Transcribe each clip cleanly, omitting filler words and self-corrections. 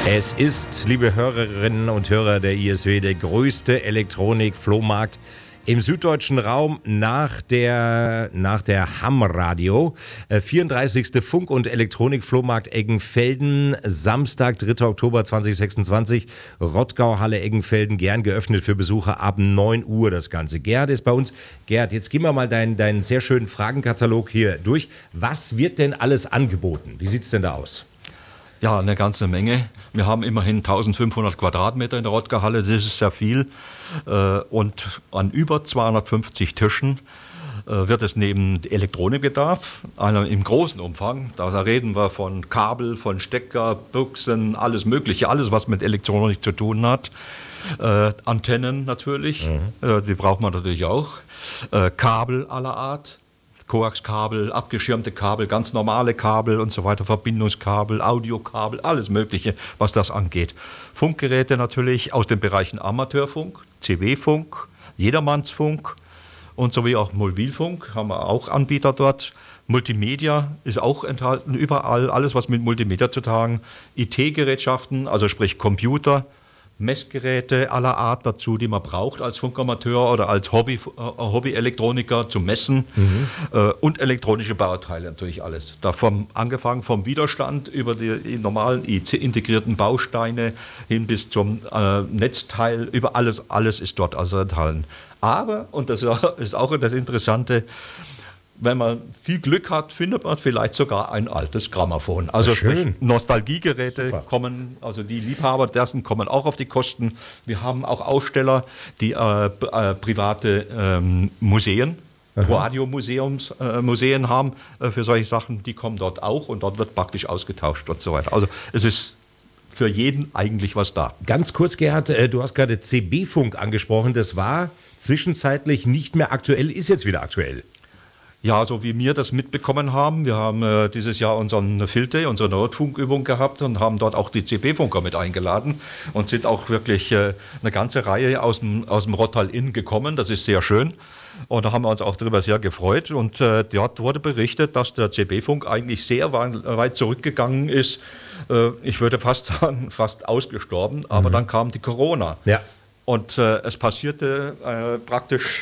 Es ist, liebe Hörerinnen und Hörer der ISW, der größte Elektronik-Flohmarkt im süddeutschen Raum nach der Ham-Radio. 34. Funk- und Elektronik-Flohmarkt Eggenfelden, Samstag, 3. Oktober 2026, Rottgau-Halle Eggenfelden, gern geöffnet für Besucher ab 9 Uhr das Ganze. Gerd ist bei uns. Gerd, jetzt gehen wir mal deinen sehr schönen Fragenkatalog hier durch. Was wird denn alles angeboten? Wie sieht es denn da aus? Ja, eine ganze Menge. Wir haben immerhin 1500 Quadratmeter in der Rottgau-Halle, das ist sehr viel. Und an über 250 Tischen wird es neben Elektronikbedarf, im großen Umfang, da reden wir von Kabel, von Stecker, Buchsen, alles Mögliche, alles was mit Elektronik zu tun hat. Antennen natürlich, die braucht man natürlich auch. Kabel aller Art. Koaxkabel, abgeschirmte Kabel, ganz normale Kabel und so weiter, Verbindungskabel, Audiokabel, alles Mögliche, was das angeht. Funkgeräte natürlich aus den Bereichen Amateurfunk, CB-Funk, Jedermannsfunk und sowie auch Mobilfunk, haben wir auch Anbieter dort. Multimedia ist auch enthalten, überall, alles was mit Multimedia zu tun, IT-Gerätschaften, also sprich Computer, Messgeräte aller Art dazu, die man braucht als Funkamateur oder als Hobby-Elektroniker zum Messen und elektronische Bauteile natürlich alles. Angefangen vom Widerstand über die normalen integrierten Bausteine hin bis zum Netzteil, über alles ist dort also enthalten. Aber, und das ist auch das Interessante, wenn man viel Glück hat, findet man vielleicht sogar ein altes Grammophon. Also Nostalgiegeräte kommen, also die Liebhaber dessen kommen auch auf die Kosten. Wir haben auch Aussteller, die private Museen, Radiomuseen haben für solche Sachen, die kommen dort auch und dort wird praktisch ausgetauscht und so weiter. Also es ist für jeden eigentlich was da. Ganz kurz, Gerhard, du hast gerade CB-Funk angesprochen. Das war zwischenzeitlich nicht mehr aktuell, ist jetzt wieder aktuell. Ja, so wie wir das mitbekommen haben, wir haben dieses Jahr unsere Field-Day, unsere Nordfunkübung gehabt und haben dort auch die CB-Funker mit eingeladen und sind auch wirklich eine ganze Reihe aus dem Rottal-Inn gekommen. Das ist sehr schön und da haben wir uns auch darüber sehr gefreut und dort wurde berichtet, dass der CB-Funk eigentlich sehr weit zurückgegangen ist. Ich würde fast sagen, fast ausgestorben, aber dann kam die Corona. Ja. Und es passierte praktisch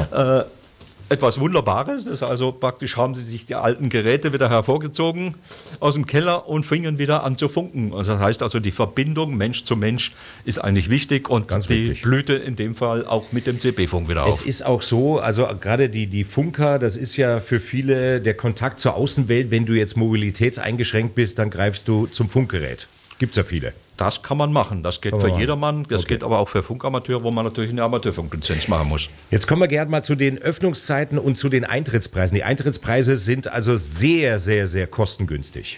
etwas Wunderbares, das also praktisch haben sie sich die alten Geräte wieder hervorgezogen aus dem Keller und fingen wieder an zu funken. Also das heißt also, die Verbindung Mensch zu Mensch ist eigentlich wichtig und ganz die wichtig. Blüte in dem Fall auch mit dem CB-Funk wieder auf. Es ist auch so, also gerade die Funker, das ist ja für viele der Kontakt zur Außenwelt. Wenn du jetzt mobilitätseingeschränkt bist, dann greifst du zum Funkgerät. Gibt's ja viele. Das kann man machen. Das geht für jedermann. Das geht aber auch für Funkamateur, wo man natürlich eine Amateurfunklizenz machen muss. Jetzt kommen wir gerne mal zu den Öffnungszeiten und zu den Eintrittspreisen. Die Eintrittspreise sind also sehr, sehr, sehr kostengünstig.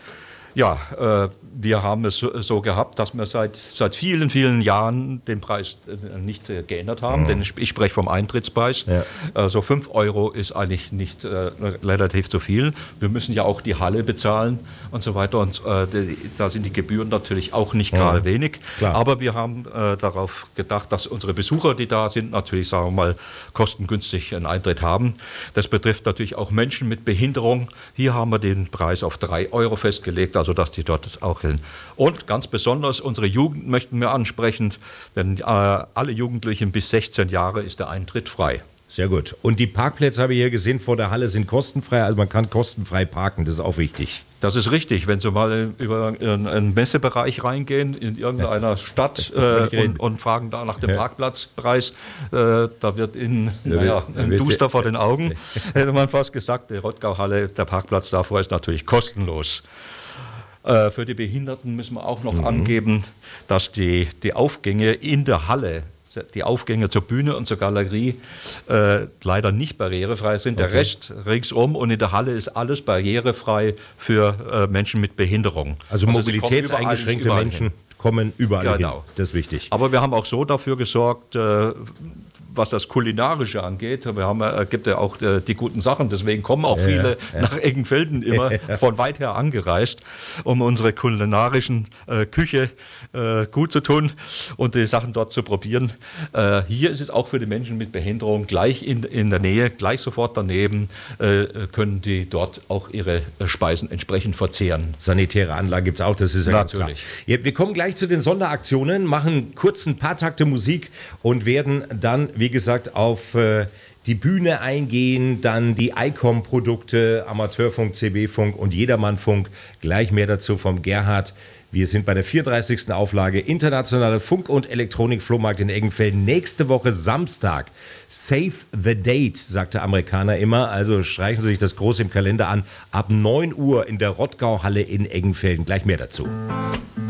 Ja, wir haben es so gehabt, dass wir seit vielen, vielen Jahren den Preis nicht geändert haben, denn ich spreche vom Eintrittspreis. Ja. Also 5 Euro ist eigentlich nicht relativ zu viel. Wir müssen ja auch die Halle bezahlen und so weiter und da sind die Gebühren natürlich auch nicht gerade wenig. Klar. Aber wir haben darauf gedacht, dass unsere Besucher, die da sind, natürlich, sagen wir mal, kostengünstig einen Eintritt haben. Das betrifft natürlich auch Menschen mit Behinderung. Hier haben wir den Preis auf 3 Euro festgelegt, also dass die dort auch hin. Und ganz besonders unsere Jugend möchten wir ansprechen, denn alle Jugendlichen bis 16 Jahre ist der Eintritt frei. Sehr gut. Und die Parkplätze, habe ich hier gesehen, vor der Halle sind kostenfrei, also man kann kostenfrei parken, das ist auch wichtig. Das ist richtig. Wenn Sie mal über einen Messebereich reingehen, in irgendeiner Stadt und fragen da nach dem Parkplatzpreis, da wird Ihnen ein Duster vor den Augen, hätte man fast gesagt, die Rottgau-Halle, der Parkplatz davor ist natürlich kostenlos. Für die Behinderten müssen wir auch noch angeben, dass die Aufgänge in der Halle, die Aufgänge zur Bühne und zur Galerie leider nicht barrierefrei sind. Der Rest ringsum und in der Halle ist alles barrierefrei für Menschen mit Behinderung. Also mobilitätseingeschränkte Menschen kommen überall hin. Das ist wichtig. Aber wir haben auch so dafür gesorgt, was das Kulinarische angeht, gibt ja auch die guten Sachen, deswegen kommen auch viele nach Eggenfelden immer von weit her angereist, um unsere kulinarischen Küche gut zu tun und die Sachen dort zu probieren. Hier ist es auch für die Menschen mit Behinderung gleich in der Nähe, gleich sofort daneben, können die dort auch ihre Speisen entsprechend verzehren. Sanitäre Anlage gibt es auch, das ist ja ganz klar. Ja, wir kommen gleich zu den Sonderaktionen, machen kurz ein paar Takte Musik und werden dann, wie gesagt, auf die Bühne eingehen, dann die ICOM-Produkte, Amateurfunk, CB-Funk und Jedermannfunk. Gleich mehr dazu vom Gerhard. Wir sind bei der 34. Auflage Internationale Funk- und Elektronik-Flohmarkt in Eggenfelden. Nächste Woche Samstag. Save the date, sagt der Amerikaner immer. Also streichen Sie sich das groß im Kalender an. Ab 9 Uhr in der Rottgau-Halle in Eggenfelden. Gleich mehr dazu.